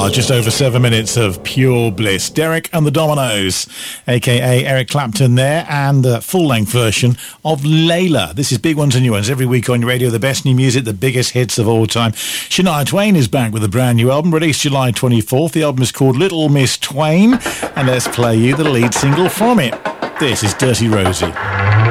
Just over 7 minutes of pure bliss. Derek and the Dominoes, aka Eric Clapton there, and the full-length version of Layla. This is Big Ones and New Ones every week on your radio. The best new music, the biggest hits of all time. Shania Twain is back with a brand new album, released July 24th. The album is called Little Miss Twain, and let's play you the lead single from it. This is Dirty Rosie.